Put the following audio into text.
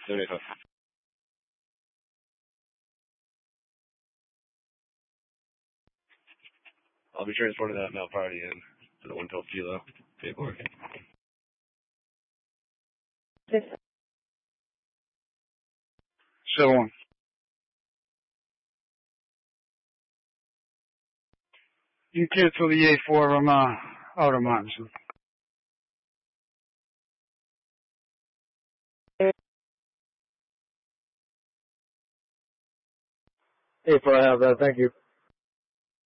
75. I'll be transporting that Mount Party in to the 112 Kilo paperwork. So on. You cancel the A4 from Outer Martinsville. A4, I have that. Thank you.